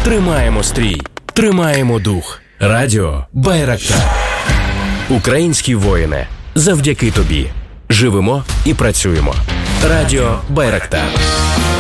Тримаємо стрій, тримаємо дух. Радіо Байрактар. Українські воїни, завдяки тобі. Живемо і працюємо. Радіо Байрактар.